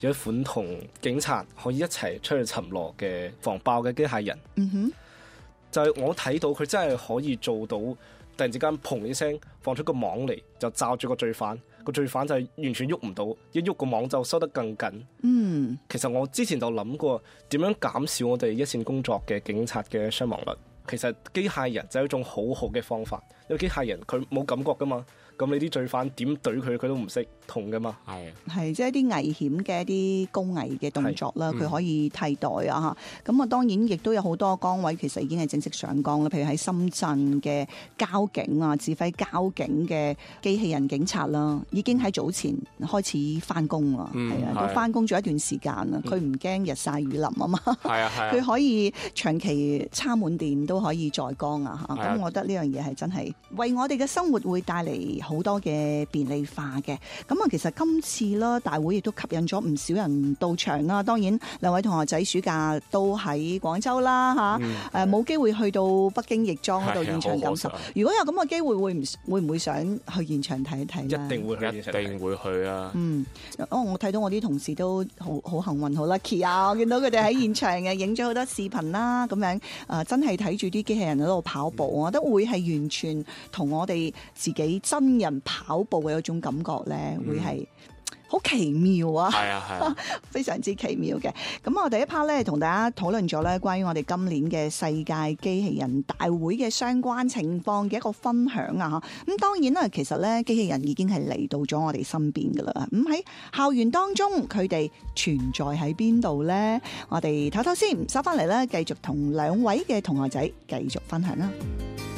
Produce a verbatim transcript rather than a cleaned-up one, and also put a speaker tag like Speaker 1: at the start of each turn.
Speaker 1: 有一款同警察可以一齊出去巡邏嘅防爆嘅機械人。
Speaker 2: 嗯哼，
Speaker 1: 就係我睇到佢真係可以做到，突然之間砰一聲放出個網嚟，就罩住個罪犯，個罪犯就係完全喐唔到，一喐個網就收得更緊。
Speaker 2: 嗯，
Speaker 1: 其實我之前就諗過點樣減少我哋一線工作嘅警察嘅傷亡率。其實機械人就係一種好好嘅方法，因為機械人佢冇感覺噶嘛，咁你啲罪犯點懟佢，佢都唔識痛噶嘛。
Speaker 3: 係
Speaker 2: 係即係一啲危險嘅一啲高危嘅動作啦，佢可以替代啊嚇。咁啊，當然亦都有好多崗位其實已經係正式上崗啦，譬如喺深圳嘅交警啊，指揮交警嘅機器人警察啦，已經喺早前開始翻工啦，係啊、嗯，都翻工咗一段時間啦。佢唔驚日曬雨淋啊嘛，
Speaker 3: 係啊係啊，
Speaker 2: 佢可以長期插滿電都可以在崗啊嚇。咁我覺得呢樣嘢係真係為我哋嘅生活會帶嚟好多嘅便利化嘅。咁啊，其實今次啦，大會亦都吸引咗唔少人到場啦。當然，兩位同學仔暑假都喺廣州啦嚇，誒、嗯、冇、啊、機會去到北京亦莊嗰度現場感受。如果有咁嘅機會，會唔會唔會想去現場睇一睇咧？
Speaker 1: 一定會去，
Speaker 3: 一定會去啊！
Speaker 2: 嗯，哦，我睇到我啲同事都好好幸運，好 lucky 啊！我見到佢哋喺現場嘅影咗好多視頻啦，咁樣誒、呃，真係睇住啲機器人喺度跑步，嗯、我覺得會係完全同我哋自己真人跑步嘅一種感覺咧，會係好奇妙啊！
Speaker 3: 係啊係啊，
Speaker 2: 非常之奇妙嘅。咁我第一 part 咧，同大家討論咗咧關於我哋今年嘅世界機器人大會嘅相關情況嘅一個分享啊！咁當然啦，其實咧機器人已經係嚟到咗我哋身邊噶啦。咁喺校園當中，佢哋存在喺邊度咧？我哋唞唞先，收翻嚟咧，繼續同兩位嘅同學仔繼續分享啦。